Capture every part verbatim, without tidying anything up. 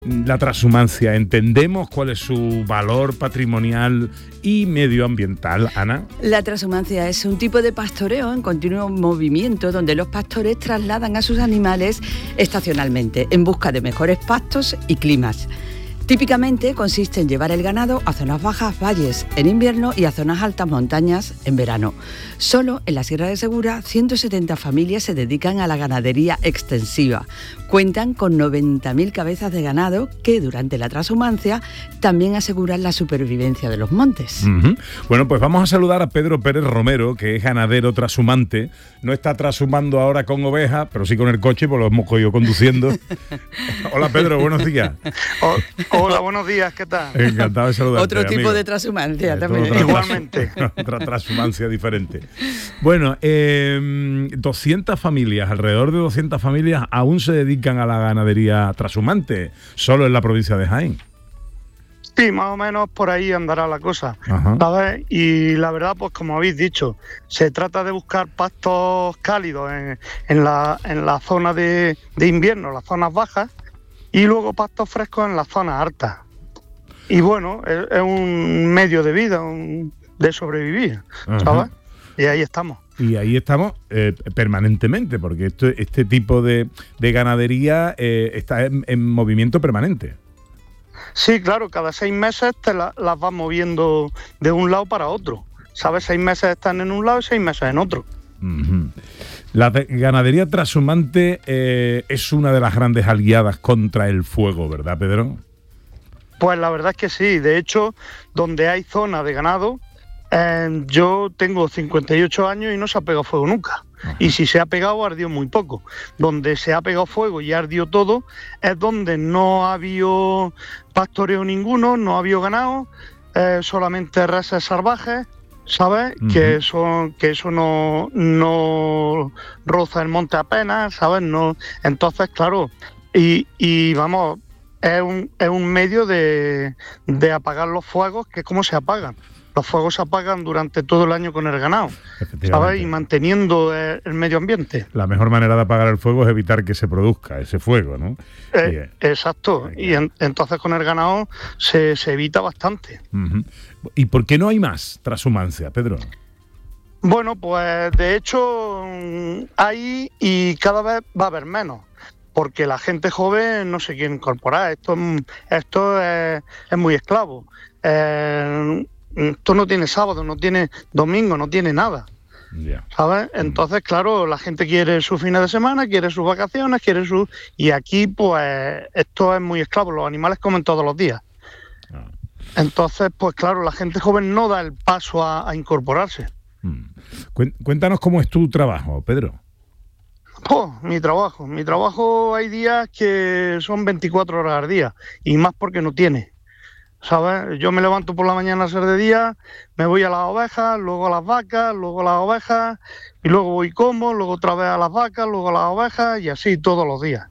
La transhumancia, ¿entendemos cuál es su valor patrimonial y medioambiental, Ana? La transhumancia es un tipo de pastoreo en continuo movimiento donde los pastores trasladan a sus animales estacionalmente en busca de mejores pastos y climas. Típicamente consiste en llevar el ganado a zonas bajas, valles en invierno y a zonas altas, montañas en verano. Solo en la Sierra de Segura, ciento setenta familias se dedican a la ganadería extensiva. Cuentan con noventa mil cabezas de ganado que durante la transhumancia también aseguran la supervivencia de los montes. Uh-huh. Bueno, pues vamos a saludar a Pedro Pérez Romero, que es ganadero transhumante. No está transhumando ahora con ovejas, pero sí con el coche, pues lo hemos cogido conduciendo. Hola Pedro, buenos días. Oh, hola, buenos días, ¿qué tal? Encantado de saludarte. Otro tipo amigo. de transhumancia eh, también. Otra Igualmente. Otra transhumancia diferente. Bueno, eh, doscientas familias, alrededor de doscientas familias aún se dedican a la ganadería transhumante, solo en la provincia de Jaén. Sí, más o menos por ahí andará la cosa, Ajá. ¿sabes? Y la verdad, pues como habéis dicho, se trata de buscar pastos cálidos en, en la, en la zona de, de invierno, las zonas bajas, y luego pastos frescos en las zonas altas. Y bueno, es, es un medio de vida, un, de sobrevivir, ¿sabes? Ajá. Y ahí estamos. Y ahí estamos eh, permanentemente, porque esto, este tipo de, de ganadería eh, está en, en movimiento permanente. Sí, claro, cada seis meses te la, las vas moviendo de un lado para otro. ¿Sabes? Seis meses están en un lado y seis meses en otro. Uh-huh. La de- ganadería transhumante eh, es una de las grandes aliadas contra el fuego, ¿verdad, Pedro? Pues la verdad es que sí. De hecho, donde hay zona de ganado, eh, yo tengo cincuenta y ocho años y no se ha pegado fuego nunca. Ajá. Y si se ha pegado, ardió muy poco. Donde se ha pegado fuego y ardió todo, es donde no ha habido pastoreo ninguno, no ha habido ganado, eh, solamente reses salvajes, ¿sabes? Uh-huh. Que son, que eso no, no roza el monte apenas, ¿sabes? No, entonces, claro, y, y vamos, es un, es un medio de, de apagar los fuegos, que cómo se apagan. Los fuegos se apagan durante todo el año con el ganado, ¿sabes? Y manteniendo el, el medio ambiente. La mejor manera de apagar el fuego es evitar que se produzca ese fuego, ¿no? Eh, Y, exacto, y en, entonces con el ganado se, se evita bastante. uh-huh. ¿Y por qué no hay más transhumancia, Pedro? Bueno, pues de hecho mm, hay y cada vez va a haber menos, porque la gente joven no se quiere incorporar. Esto, es- esto es, es muy esclavo. Eh, esto no tiene sábado, no tiene domingo, no tiene nada, Ya. ¿sabes? Entonces, claro, la gente quiere sus fines de semana, quiere sus vacaciones, quiere su... Y aquí, pues, esto es muy esclavo. Los animales comen todos los días. Ah. Entonces, pues claro, la gente joven no da el paso a, a incorporarse. Mm. Cuen- Cuéntanos cómo es tu trabajo, Pedro. Oh, mi trabajo. Mi trabajo hay días que son veinticuatro horas al día y más porque no tiene, ¿sabes? Yo me levanto por la mañana a ser de día, me voy a las ovejas, luego a las vacas, luego a las ovejas y luego voy y como, luego otra vez a las vacas, luego a las ovejas y así todos los días,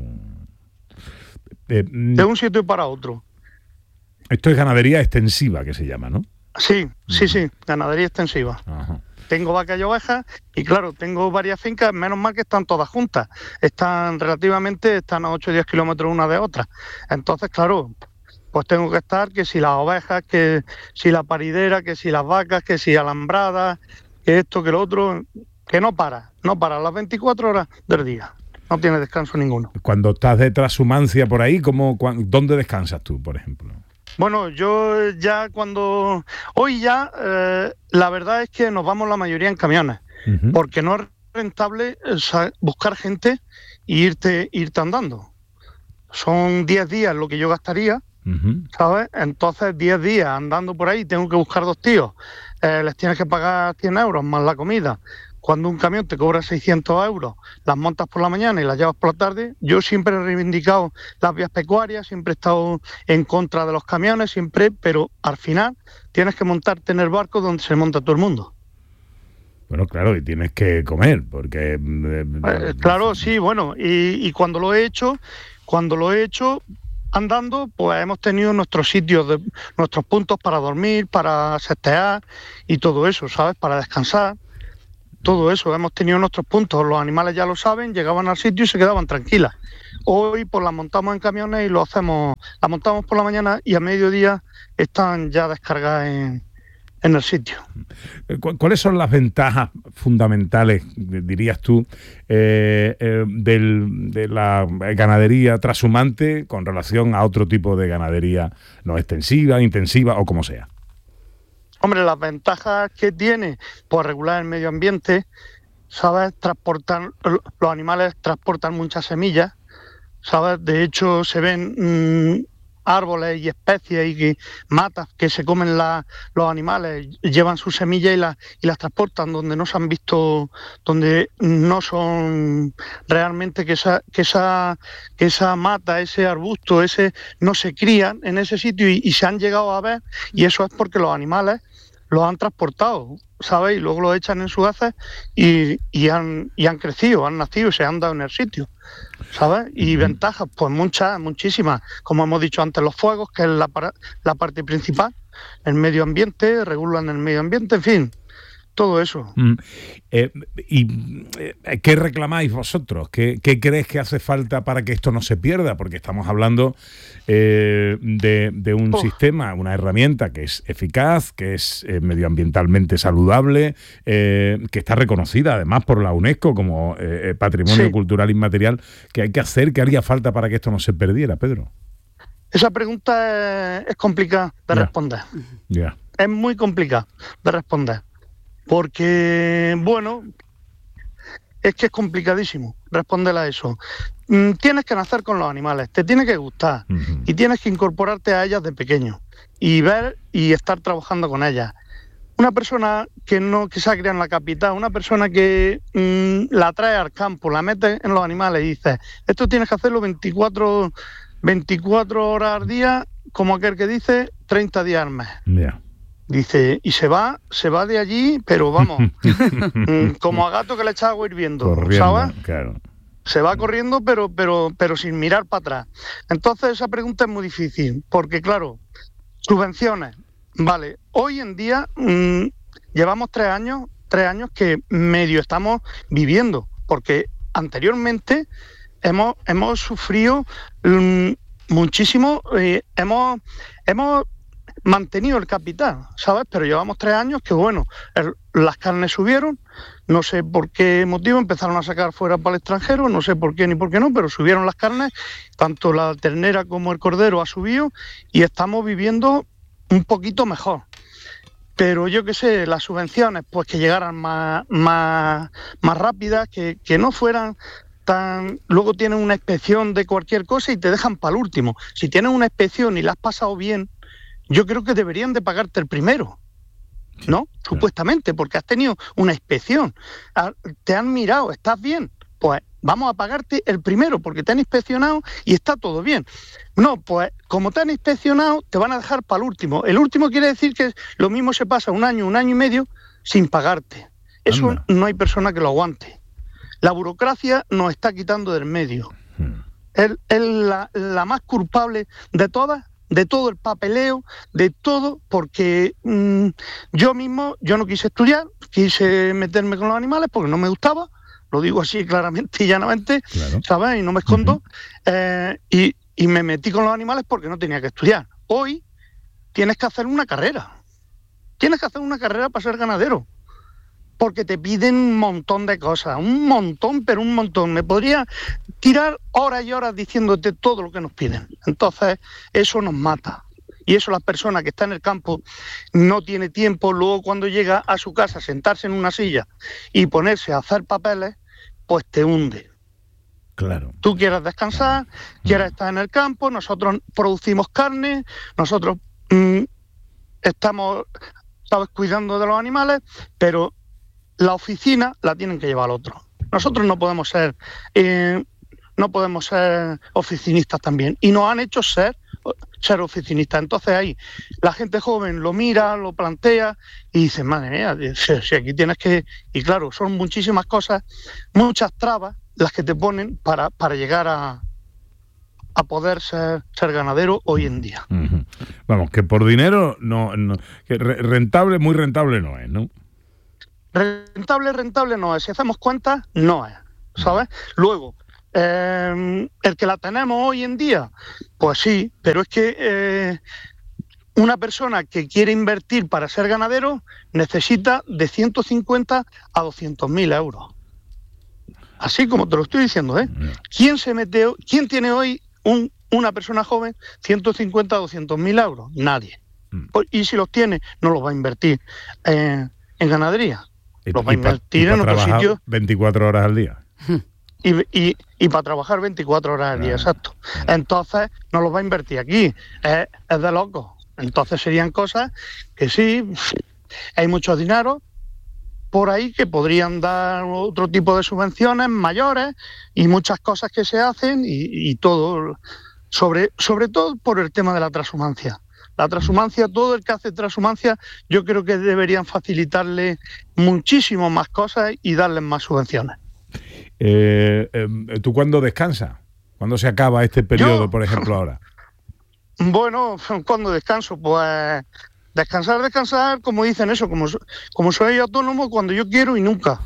Eh, mm, de un sitio para otro. esto es ganadería extensiva, que se llama, ¿no? Sí, sí, sí, ganadería extensiva. Ajá. Tengo vacas y ovejas y claro, tengo varias fincas, menos mal que están todas juntas. Están relativamente, están a ocho o diez kilómetros una de otra. Entonces, claro, pues tengo que estar que si las ovejas, que si la paridera, que si las vacas, que si alambradas, que esto, que lo otro, que no para, no para las veinticuatro horas del día. No tiene descanso ninguno. Cuando estás de transhumancia por ahí, ¿cómo, cuán- ¿dónde descansas tú, por ejemplo? Bueno, yo ya cuando... Hoy ya, eh, la verdad es que nos vamos la mayoría en camiones, Uh-huh. porque no es rentable eh, sa- buscar gente e irte, irte andando. Son diez días lo que yo gastaría, Uh-huh. ¿sabes? Entonces, diez días andando por ahí, tengo que buscar dos tíos, eh, les tienes que pagar cien euros más la comida. Cuando un camión te cobra seiscientos euros, las montas por la mañana y las llevas por la tarde. Yo siempre he reivindicado las vías pecuarias, siempre he estado en contra de los camiones, siempre, pero al final tienes que montarte en el barco donde se monta todo el mundo. Bueno, claro, y tienes que comer, porque... eh, Eh, claro, sí, bueno, y, y cuando lo he hecho, cuando lo he hecho andando, pues hemos tenido nuestros sitios, de, nuestros puntos para dormir, para sestear y todo eso, ¿sabes? Para descansar. todo eso. Hemos tenido nuestros puntos, los animales ya lo saben, llegaban al sitio y se quedaban tranquilas. Hoy pues las montamos en camiones y lo hacemos, las montamos por la mañana y a mediodía están ya descargadas en, en el sitio. ¿Cuáles son las ventajas fundamentales, dirías tú, eh, eh, del, de la ganadería trashumante con relación a otro tipo de ganadería no extensiva, intensiva o como sea? Hombre, las ventajas que tiene, pues regular el medio ambiente, ¿sabes? Transportan, los animales transportan muchas semillas, ¿sabes? De hecho, se ven mmm, árboles y especies y que, matas que se comen la, los animales, llevan sus semillas y, la, y las transportan donde no se han visto, donde no son realmente que esa, que esa, que esa mata, ese arbusto, ese no se crían en ese sitio y, y se han llegado a ver, y eso es porque los animales los han transportado, ¿sabes? Y luego los echan en sus heces y, y, han, y han crecido, han nacido y se han dado en el sitio, ¿sabes? Y ventajas, pues muchas, muchísimas. Como hemos dicho antes, los fuegos, que es la, la parte principal, el medio ambiente, regulan el medio ambiente, en fin, todo eso. Mm. Eh, ¿Y eh, qué reclamáis vosotros? ¿Qué, ¿Qué crees que hace falta para que esto no se pierda? Porque estamos hablando eh, de, de un oh. sistema, una herramienta que es eficaz, que es eh, medioambientalmente saludable, eh, que está reconocida además por la UNESCO como eh, Patrimonio sí. Cultural Inmaterial. ¿Qué hay que hacer? ¿Qué haría falta para que esto no se perdiera, Pedro? Esa pregunta es, es complicada de yeah. responder. Yeah. Es muy complicada de responder. Porque, bueno, es que es complicadísimo responderle a eso. Mm, tienes que nacer con los animales, te tiene que gustar uh-huh. y tienes que incorporarte a ellas de pequeño y ver y estar trabajando con ellas. Una persona que no que se ha criado en la capital, una persona que mm, la trae al campo, la mete en los animales y dice, esto tienes que hacerlo veinticuatro, veinticuatro horas al día, como aquel que dice, treinta días al mes. Yeah. Dice, y se va, se va de allí, pero vamos, como a gato que le echa agua hirviendo, corriendo, ¿sabes? Claro. Se va corriendo, pero, pero, pero sin mirar para atrás. Entonces esa pregunta es muy difícil, porque claro, subvenciones, vale, hoy en día mmm, llevamos tres años, tres años que medio estamos viviendo, porque anteriormente hemos, hemos sufrido mmm, muchísimo, eh, hemos, hemos mantenido el capital, ¿sabes? Pero llevamos tres años que, bueno, el, las carnes subieron, no sé por qué motivo, empezaron a sacar fuera para el extranjero, no sé por qué ni por qué no, pero subieron las carnes, tanto la ternera como el cordero ha subido y estamos viviendo un poquito mejor. Pero yo qué sé, las subvenciones, pues que llegaran más, más, más rápidas, que, que no fueran tan... Luego tienen una inspección de cualquier cosa y te dejan para el último. Si tienes una inspección y la has pasado bien, yo creo que deberían de pagarte el primero, ¿no? Sí, supuestamente, porque has tenido una inspección, te han mirado, estás bien, pues vamos a pagarte el primero, porque te han inspeccionado y está todo bien. No, pues como te han inspeccionado, te van a dejar para el último. El último quiere decir que lo mismo se pasa un año, un año y medio sin pagarte. Eso Anda. No hay persona que lo aguante. La burocracia nos está quitando del medio. Hmm. Es, es la, la más culpable de todas, de todo el papeleo, de todo, porque mmm, yo mismo, yo no quise estudiar, quise meterme con los animales porque no me gustaba, lo digo así claramente y llanamente, claro. ¿Sabes? Y no me escondo, uh-huh. eh, y, y me metí con los animales porque no tenía que estudiar. Hoy tienes que hacer una carrera, tienes que hacer una carrera para ser ganadero, porque te piden un montón de cosas, un montón, pero un montón. Me podría tirar horas y horas diciéndote todo lo que nos piden. Entonces, eso nos mata. Y eso la persona que está en el campo no tiene tiempo, luego cuando llega a su casa, sentarse en una silla y ponerse a hacer papeles, pues te hunde. Claro. Tú quieres descansar, claro. quieres estar en el campo, nosotros producimos carne, nosotros mmm, estamos, sabes, cuidando de los animales, pero la oficina la tienen que llevar al otro. Nosotros no podemos ser eh, no podemos ser oficinistas también. Y nos han hecho ser, ser oficinistas. Entonces ahí la gente joven lo mira, lo plantea y dice, madre mía, si, si aquí tienes que... Y claro, son muchísimas cosas, muchas trabas las que te ponen para, para llegar a, a poder ser, ser ganadero hoy en día. Uh-huh. Vamos, que por dinero no, no que rentable, muy rentable no es, ¿no? rentable, rentable no es. Si hacemos cuentas, no es, ¿sabes? Luego, eh, el que la tenemos hoy en día, pues sí, pero es que eh, una persona que quiere invertir para ser ganadero necesita de ciento cincuenta a doscientos mil euros. Así como te lo estoy diciendo, ¿eh? ¿Quién se mete, quién tiene hoy un, una persona joven ciento cincuenta a doscientos mil euros? Nadie. Y si los tiene, no los va a invertir en, en ganadería. Los va a invertir en otro sitio. veinticuatro horas al día. Y, y, y para trabajar veinticuatro horas al día, ah, exacto. Entonces, no los va a invertir aquí. Es, es de locos. Entonces serían cosas que sí, hay mucho dinero por ahí que podrían dar otro tipo de subvenciones mayores y muchas cosas que se hacen y, y todo, sobre, sobre todo por el tema de la transhumancia. La transhumancia, todo el que hace transhumancia, yo creo que deberían facilitarle muchísimo más cosas y darles más subvenciones. Eh, eh, ¿Tú cuándo descansas? ¿Cuándo se acaba este periodo, yo, por ejemplo, ahora? Bueno, ¿cuándo descanso? Pues descansar, descansar, como dicen eso, como, como soy autónomo, cuando yo quiero y nunca.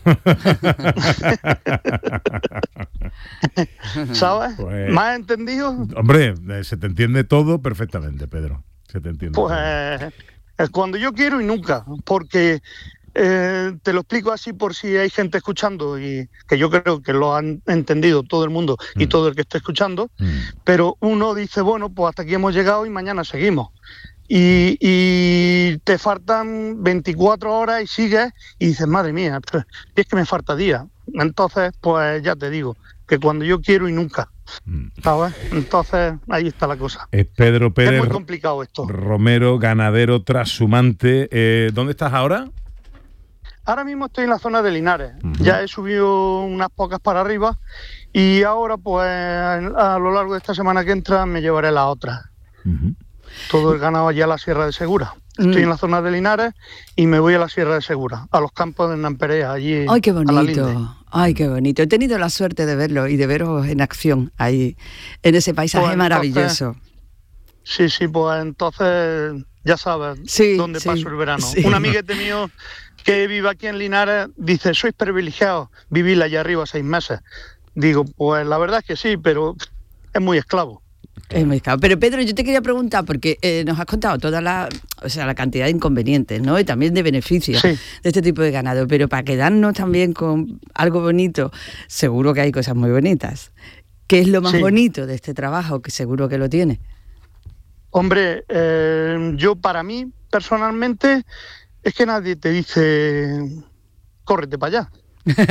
¿Sabes? Pues, ¿me has entendido? Hombre, se te entiende todo perfectamente, Pedro. Se te entiende. Pues es cuando yo quiero y nunca, porque eh, te lo explico así por si hay gente escuchando y que yo creo que lo han entendido todo el mundo y mm. todo el que esté escuchando, mm. pero uno dice, bueno, pues hasta aquí hemos llegado y mañana seguimos. Y, y te faltan veinticuatro horas y sigues y dices, madre mía, pues, es que me falta día. Entonces, pues ya te digo, que cuando yo quiero y nunca. ¿Sabes? Entonces, ahí está la cosa. Es Pedro Pérez. Es muy complicado esto. Romero, ganadero transhumante. Eh, ¿Dónde estás ahora? Ahora mismo estoy en la zona de Linares. Uh-huh. Ya he subido unas pocas para arriba y ahora, pues, a lo largo de esta semana que entra, me llevaré las otras. Uh-huh. Todo el ganado allá a la Sierra de Segura. Estoy mm. en la zona de Linares y me voy a la Sierra de Segura, a los campos de Namperea, allí. ¡Ay, qué bonito! ¡Ay, qué bonito! He tenido la suerte de verlo y de veros en acción ahí, en ese paisaje pues maravilloso. Entonces, sí, sí, pues entonces ya sabes sí, dónde sí, paso el verano. Sí. Un amiguete mío que vive aquí en Linares dice, sois privilegiados, vivir allá arriba seis meses. Digo, pues la verdad es que sí, pero es muy esclavo. Es muy esclavo. Pero Pedro, yo te quería preguntar, porque eh, nos has contado toda la, o sea, la cantidad de inconvenientes, ¿no? Y también de beneficios sí. de este tipo de ganado. Pero para quedarnos también con algo bonito, seguro que hay cosas muy bonitas. ¿Qué es lo más sí. bonito de este trabajo? Que seguro que lo tiene. Hombre, eh, yo para mí, personalmente, es que nadie te dice, córrete para allá.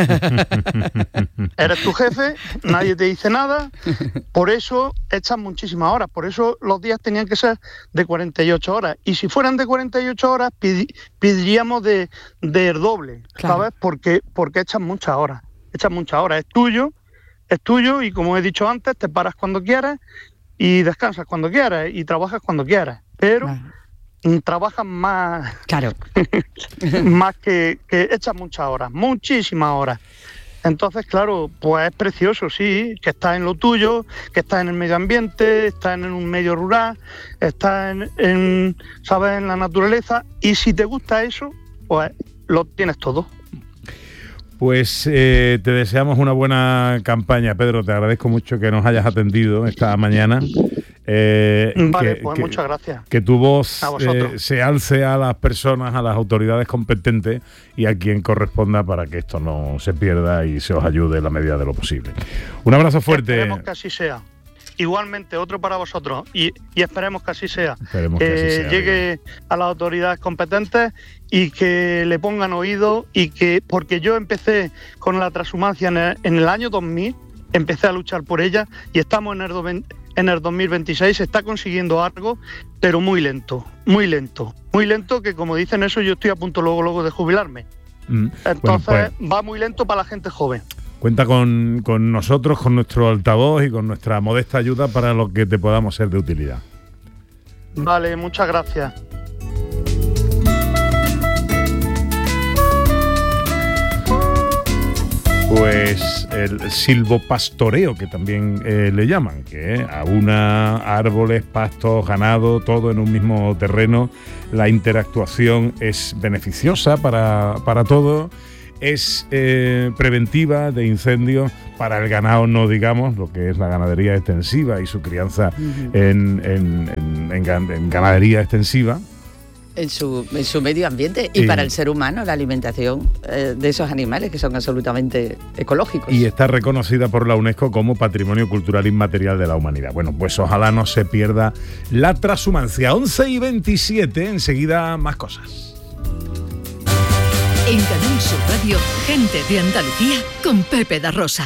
Eres tu jefe, nadie te dice nada, por eso echas muchísimas horas, por eso los días tenían que ser de cuarenta y ocho horas, y si fueran de cuarenta y ocho horas pidi, pediríamos de, de doble, claro. ¿sabes? Porque, porque echas muchas horas, echas muchas horas, es tuyo, es tuyo y como he dicho antes, te paras cuando quieras y descansas cuando quieras y trabajas cuando quieras, pero claro. trabajan más, claro. más que, que echan muchas horas, muchísimas horas. Entonces, claro, pues es precioso, sí, que estás en lo tuyo, que estás en el medio ambiente, estás en un medio rural, estás en, en, ¿sabes?, en la naturaleza, y si te gusta eso, pues lo tienes todo. Pues eh, te deseamos una buena campaña, Pedro. Te agradezco mucho que nos hayas atendido esta mañana. Eh, vale, que, pues que, muchas gracias. Que tu voz eh, se alce a las personas, a las autoridades competentes y a quien corresponda para que esto no se pierda y se os ayude en la medida de lo posible. Un abrazo fuerte. Esperemos que así sea. Igualmente, otro para vosotros y, y esperemos que así sea. Esperemos que, que así sea, llegue bien. A las autoridades competentes y que le pongan oído y que, porque yo empecé con la transhumancia en el, en el año dos mil, empecé a luchar por ella y estamos en el, en el dos mil veintiséis, se está consiguiendo algo, pero muy lento, muy lento, muy lento que como dicen eso yo estoy a punto luego, luego de jubilarme. Mm, Entonces bueno, pues, va muy lento para la gente joven. Cuenta con, con nosotros, con nuestro altavoz y con nuestra modesta ayuda para lo que te podamos ser de utilidad. Vale, muchas gracias. Pues el silvopastoreo, que también eh, le llaman, que aúna árboles, pastos, ganado, todo en un mismo terreno. La interactuación es beneficiosa para, para todo. Es eh, preventiva de incendios para el ganado, no digamos, lo que es la ganadería extensiva y su crianza uh-huh. en, en, en, en, en ganadería extensiva. En su, en su medio ambiente y, y para el ser humano la alimentación eh, de esos animales que son absolutamente ecológicos. Y está reconocida por la UNESCO como Patrimonio Cultural Inmaterial de la Humanidad. Bueno, pues ojalá no se pierda la transhumancia. once y veintisiete, enseguida más cosas. En Canal Sur Radio, gente de Andalucía con Pepe da Rosa.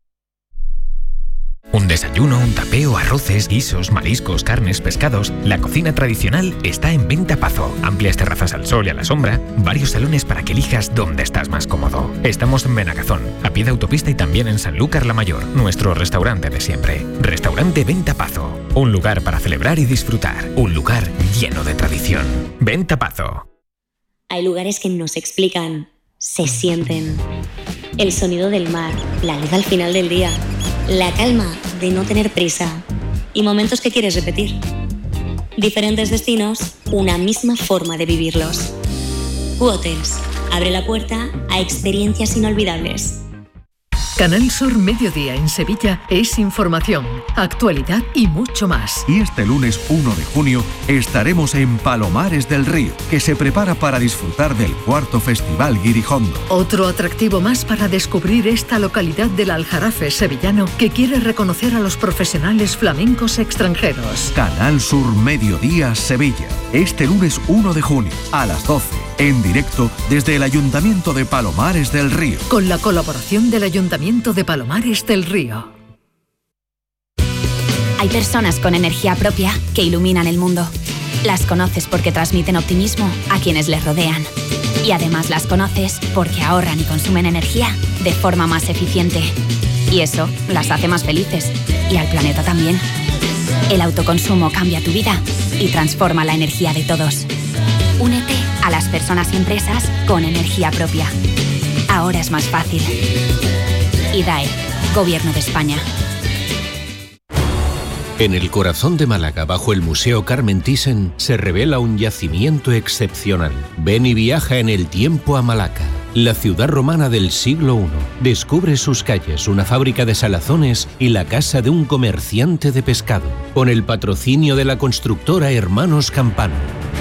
Un desayuno, un tapeo, arroces, guisos, mariscos, carnes, pescados. La cocina tradicional está en Venta Pazo. Amplias terrazas al sol y a la sombra. Varios salones para que elijas dónde estás más cómodo. Estamos en Benagazón, a pie de autopista y también en Sanlúcar la Mayor, nuestro restaurante de siempre. Restaurante Venta Pazo. Un lugar para celebrar y disfrutar. Un lugar lleno de tradición. Venta Pazo. Hay lugares que no se explican, se sienten. El sonido del mar, la luz al final del día. La calma de no tener prisa y momentos que quieres repetir. Diferentes destinos, una misma forma de vivirlos. Q-Hotels abre la puerta a experiencias inolvidables. Canal Sur Mediodía en Sevilla es información, actualidad y mucho más. Y este lunes uno de junio estaremos en Palomares del Río, que se prepara para disfrutar del cuarto Festival Guirijondo. Otro atractivo más para descubrir esta localidad del Aljarafe sevillano que quiere reconocer a los profesionales flamencos extranjeros. Canal Sur Mediodía Sevilla, este lunes uno de junio a las doce. En directo desde el Ayuntamiento de Palomares del Río. Con la colaboración del Ayuntamiento de Palomares del Río. Hay personas con energía propia que iluminan el mundo. Las conoces porque transmiten optimismo a quienes les rodean. Y además las conoces porque ahorran y consumen energía de forma más eficiente. Y eso las hace más felices. Y al planeta también. El autoconsumo cambia tu vida y transforma la energía de todos. Únete a las personas y empresas con energía propia. Ahora es más fácil. I D A E, Gobierno de España. En el corazón de Málaga, bajo el Museo Carmen Thyssen, se revela un yacimiento excepcional. Ven y viaja en el tiempo a Malaca, la ciudad romana del siglo primero. Descubre sus calles, una fábrica de salazones y la casa de un comerciante de pescado, con el patrocinio de la constructora Hermanos Campano.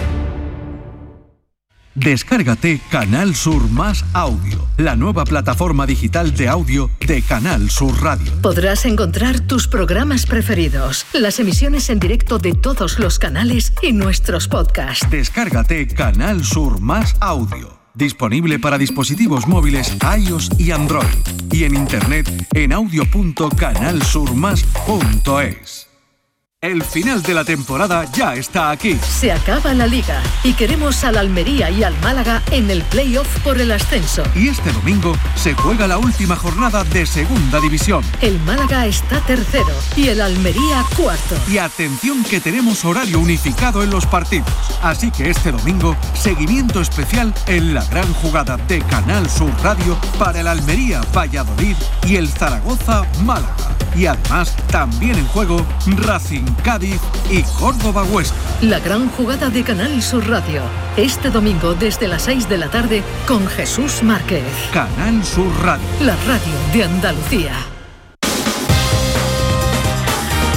Descárgate Canal Sur Más Audio, la nueva plataforma digital de audio de Canal Sur Radio. Podrás encontrar tus programas preferidos, las emisiones en directo de todos los canales y nuestros podcasts. Descárgate Canal Sur Más Audio, disponible para dispositivos móviles iOS y Android, y en internet en audio punto canal sur más punto es. El final de la temporada ya está aquí. Se acaba la Liga y queremos al Almería y al Málaga en el play-off por el ascenso. Y este domingo se juega la última jornada de Segunda División. El Málaga está tercero y el Almería cuarto. Y atención que tenemos horario unificado en los partidos. Así que este domingo, seguimiento especial en la gran jugada de Canal Sur Radio para el Almería Valladolid y el Zaragoza Málaga. Y además, también en juego, Racing Cádiz y Córdoba Huesca. La gran jugada de Canal Sur Radio, este domingo desde las seis de la tarde con Jesús Márquez. Canal Sur Radio, la radio de Andalucía.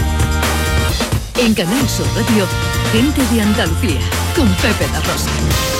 En Canal Sur Radio, gente de Andalucía, con Pepe da Rosa.